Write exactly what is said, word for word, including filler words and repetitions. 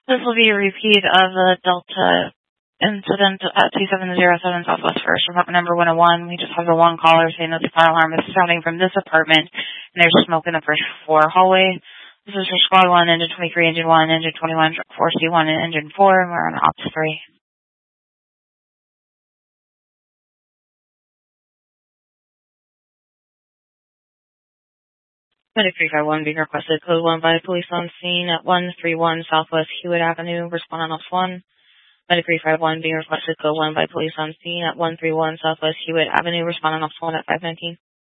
This will be a repeat of the Delta incident at two seven zero seven Southwest First, apartment number one oh one. We just have the one caller saying that the fire alarm is sounding from this apartment, and there's smoke in the first floor hallway. This is for Squad one, Engine twenty-three, Engine one, Engine twenty-one, four C one, and Engine four, and we're on Ops three. Medic three five one being requested code one by police on scene at one thirty-one Southwest Hewitt Avenue. Respond on Ops one. Medic three five one being requested code one by police on scene at one thirty-one Southwest Hewitt Avenue. Respond on Ops one at five nineteen.